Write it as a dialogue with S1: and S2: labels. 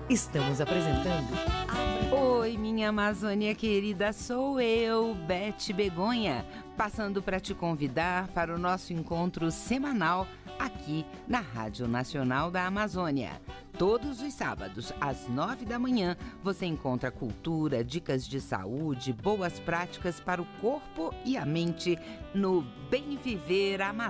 S1: Estamos apresentando...
S2: Oi, minha Amazônia querida, sou eu, Beth Begonha, passando para te convidar para o nosso encontro semanal aqui na Rádio Nacional da Amazônia. Todos os sábados, às 9 da manhã, você encontra cultura, dicas de saúde, boas práticas para o corpo e a mente no Bem Viver Amazônia.